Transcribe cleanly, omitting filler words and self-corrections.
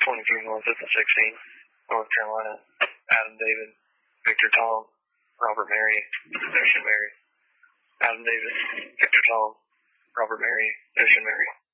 23 5th and 16, North Carolina. Adam David, Victor Tom, Robert Mary, Ocean Mary. Adam David, Victor Tom, Robert Mary, Ocean Mary.